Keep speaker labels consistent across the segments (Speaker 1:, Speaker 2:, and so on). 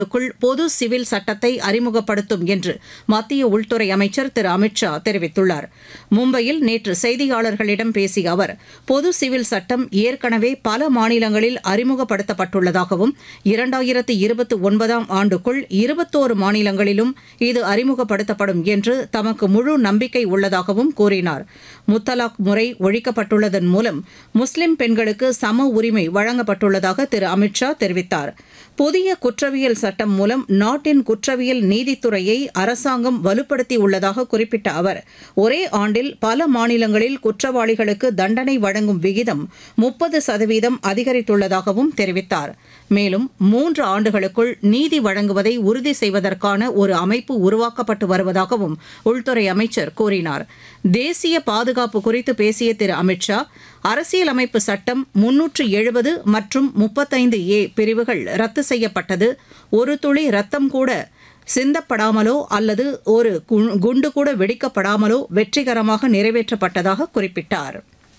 Speaker 1: க்குள் பொது சிவில் சட்டத்தை அறிமுகப்படுத்தும் என்று மத்திய உள்துறை அமைச்சர் திரு அமித் ஷா தெரிவித்துள்ளார். மும்பையில் நேற்று செய்தியாளர்களிடம் பேசிய அவர், பொது சிவில் சட்டம் ஏற்கனவே பல மாநிலங்களில் அறிமுகப்படுத்தப்பட்டுள்ளதாகவும் 2029 ஆண்டுக்குள் 21 மாநிலங்களிலும் இது அறிமுகப்படுத்தப்படும் என்று தமக்கு முழு நம்பிக்கை உள்ளதாகவும் கூறினார். முத்தலாக் முறை ஒழிக்கப்பட்டுள்ளதன் மூலம் முஸ்லிம் பெண்களுக்கு சம உரிமை வழங்கப்பட்டுள்ளதாக திரு அமித் ஷா தெரிவித்தார். புதிய குற்றவியல் சட்டம் மூலம் நாட்டின் குற்றவியல் நீதித்துறையை அரசாங்கம் வலுப்படுத்தியுள்ளதாக குறிப்பிட்ட அவர், ஒரே ஆண்டில் பல மாநிலங்களில் குற்றவாளிகளுக்கு தண்டனை வழங்கும் விகிதம் 30% அதிகரித்துள்ளதாகவும் தெரிவித்தார். மேலும் 3 ஆண்டுகளுக்குள் நீதி வழங்குவதை உறுதி செய்வதற்கான ஒரு அமைப்பு உருவாக்கப்பட்டு வருவதாகவும் உள்துறை அமைச்சர் கூறினார். தேசிய பாதுகாப்பு குறித்து பேசிய திரு அமித் ஷா, அரசியலமைப்பு சட்டம் 370 மற்றும் 35A பிரிவுகள் ரத்து செய்யப்பட்டது, ஒரு துளி ரத்தம் கூட சிந்தப்படாமலோ அல்லது ஒரு குண்டு கூட வெடிக்கப்படாமலோ வெற்றிகரமாக நிறைவேற்றப்பட்டதாக குறிப்பிட்டார்.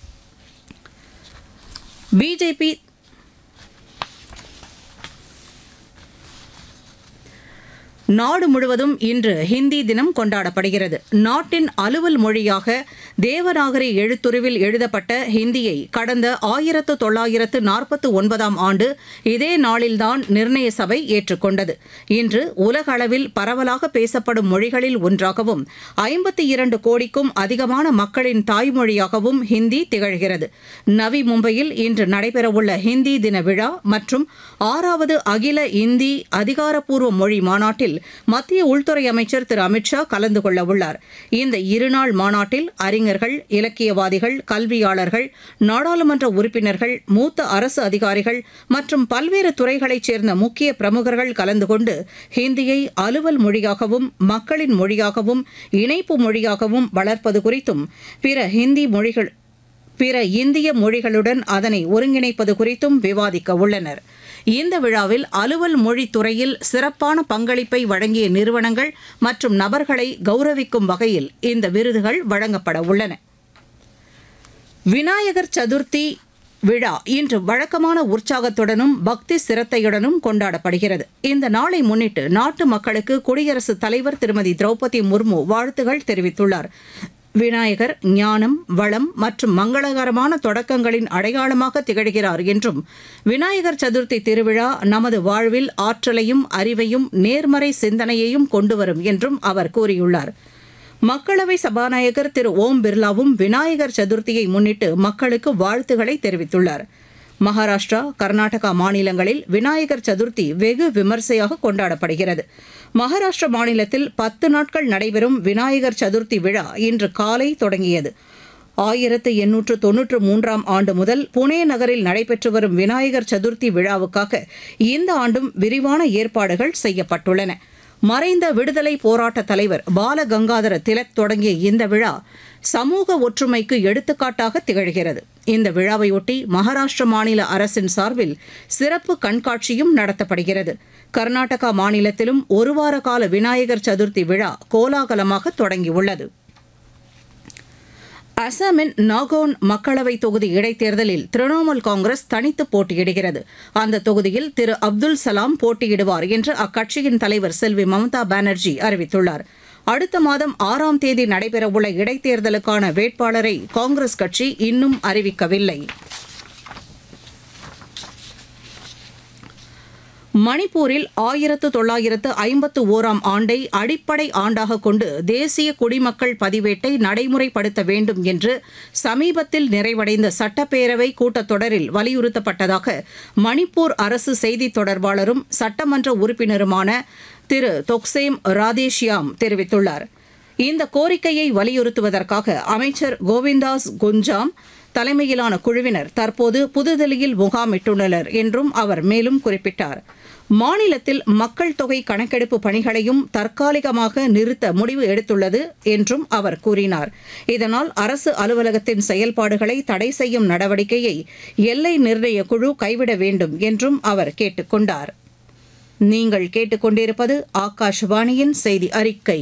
Speaker 1: பிஜேபி நாடு முழுவதும் இன்று ஹிந்தி தினம் கொண்டாடப்படுகிறது. நாட்டின் அலுவல் மொழியாக தேவநாகரி எழுத்துருவில் எழுதப்பட்ட ஹிந்தியை கடந்த 1949 ஆண்டு இதே நாளில்தான் நிர்ணய சபை ஏற்றுக்கொண்டது. இன்று உலக அளவில் பரவலாக பேசப்படும் மொழிகளில் ஒன்றாகவும் 52 கோடிக்கும் அதிகமான மக்களின் தாய்மொழியாகவும் ஹிந்தி திகழ்கிறது. நவி மும்பையில் இன்று நடைபெறவுள்ள ஹிந்தி தின விழா மற்றும் 6வது அகில இந்தி அதிகாரப்பூர்வ மொழி மாநாட்டில் மத்திய உள்துறை அமைச்சர் திரு அமித் ஷா கலந்து கொள்ள உள்ளார். இந்த இருநாள் மாநாட்டில் அறிஞர்கள், இலக்கியவாதிகள், கல்வியாளர்கள், நாடாளுமன்ற உறுப்பினர்கள், மூத்த அரசு அதிகாரிகள் மற்றும் பல்வேறு துறைகளைச் சேர்ந்த முக்கிய பிரமுகர்கள் கலந்து கொண்டு ஹிந்தியை அலுவல் மொழியாகவும் மக்களின் மொழியாகவும் இணைப்பு மொழியாகவும் வளர்ப்பது குறித்தும் பிற இந்திய மொழிகளுடன் அதனை ஒருங்கிணைப்பது குறித்தும் விவாதிக்க உள்ளனர். இந்த விழாவில் அலுவல் மொழி துறையில் சிறப்பான பங்களிப்பை வழங்கிய நிறுவனங்கள் மற்றும் நபர்களை கௌரவிக்கும் வகையில் இந்த விருதுகள் வழங்கப்பட உள்ளன. விநாயகர் சதுர்த்தி விழா இன்று வழக்கமான உற்சாகத்துடனும் பக்தி சிரத்தையுடனும் கொண்டாடப்படுகிறது. இந்த நாளை முன்னிட்டு நாட்டு மக்களுக்கு குடியரசுத் தலைவர் திருமதி திரௌபதி முர்மு வாழ்த்துகள் தெரிவித்துள்ளார். விநாயகர் ஞானம், வளம் மற்றும் மங்களகரமான தொடக்கங்களின் அடையாளமாக திகழ்கிறார் என்றும், விநாயகர் சதுர்த்தி திருவிழா நமது வாழ்வில் ஆற்றலையும் அறிவையும் நேர்மறை சிந்தனையையும் கொண்டுவரும் என்றும் அவர் கூறியுள்ளார். மக்களவை சபாநாயகர் திரு ஓம் பிர்லாவும் விநாயகர் சதுர்த்தியை முன்னிட்டு மக்களுக்கு வாழ்த்துக்களை தெரிவித்துள்ளார். மகாராஷ்டிரா, கர்நாடகா மாநிலங்களில் விநாயகர் சதுர்த்தி வெகு விமர்சையாக கொண்டாடப்படுகிறது. மகாராஷ்டிரா மாநிலத்தில் 10 நாட்கள் நடைபெறும் விநாயகர் சதுர்த்தி விழா இன்று காலை தொடங்கியது. 1893 ஆண்டு முதல் புனே நகரில் நடைபெற்று வரும் விநாயகர் சதுர்த்தி விழாவுக்காக இந்த ஆண்டும் விரிவான ஏற்பாடுகள் செய்யப்பட்டுள்ளன. மறைந்த விடுதலை போராட்ட தலைவர் பாலகங்காதர திலக் தொடங்கிய இந்த விழா சமூக ஒற்றுமைக்கு எடுத்துக்காட்டாக திகழ்கிறது. இந்த விழாவையொட்டி மகாராஷ்டிர மாநில அரசின் சார்பில் சிறப்பு கண்காட்சியும் நடத்தப்படுகிறது. கர்நாடகா மாநிலத்திலும் ஒரு வார கால விநாயகர் சதுர்த்தி விழா கோலாகலமாக தொடங்கியுள்ளது. அசாமின் நாகோன் மக்களவை தொகுதி இடைத்தேர்தலில் திரிணாமுல் காங்கிரஸ் தனித்து போட்டியிடுகிறது. அந்த தொகுதியில் திரு அப்துல் சலாம் போட்டியிடுவார் என்று அக்கட்சியின் தலைவர் செல்வி மம்தா பானர்ஜி அறிவித்துள்ளார். அடுத்த மாதம் 6ஆம் தேதி நடைபெறவுள்ள இடைத்தேர்தலுக்கான வேட்பாளரை காங்கிரஸ் கட்சி இன்னும் அறிவிக்கவில்லை. மணிப்பூரில் 1951 ஆண்டை அடிப்படை ஆண்டாக கொண்டு தேசிய குடிமக்கள் பதிவேட்டை நடைமுறைப்படுத்த வேண்டும் என்று சமீபத்தில் நிறைவடைந்த சட்டப்பேரவை கூட்டத்தொடரில் வலியுறுத்தப்பட்டதாக மணிப்பூர் அரசு செய்தித் தொடர்பாளரும் சட்டமன்ற உறுப்பினருமான திரு தொக்சேம் ராதேஷியாம் தெரிவித்துள்ளார். இந்த கோரிக்கையை வலியுறுத்துவதற்காக அமைச்சர் கோவிந்தாஸ் குஞ்சாம் தலைமையிலான குழுவினர் தற்போது புதுதில்லியில் முகாமிட்டுள்ளனர் என்றும் அவர் மேலும் குறிப்பிட்டார். மாநிலத்தில் மக்கள் தொகை கணக்கெடுப்பு பணிகளையும் தற்காலிகமாக நிறுத்த முடிவு எடுத்துள்ளது என்றும் அவர் கூறினார். இதனால் அரசு அலுவலகத்தின் செயல்பாடுகளை தடை செய்யும் நடவடிக்கையை எல்லை நிர்ணய குழு கைவிட வேண்டும் என்றும் அவர் கேட்டுக் கொண்டார். நீங்கள் கேட்டுக்கொண்டிருப்பது ஆகாஷவாணியின் செய்தி அறிக்கை.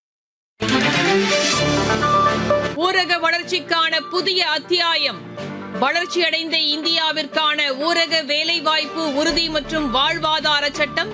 Speaker 2: ஊரக வளர்ச்சிக்கான புதிய அத்தியாயம். வளர்ச்சியடைந்த இந்தியாவிற்கான ஊரக வேலைவாய்ப்பு உறுதி மற்றும் வாழ்வாதார சட்டம்